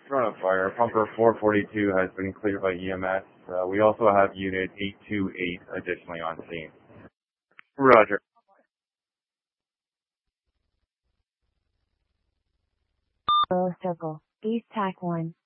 Run of fire. Pumper 442 has been cleared by EMS. We also have unit 828 additionally on scene. Roger. Circle. East TAC 1.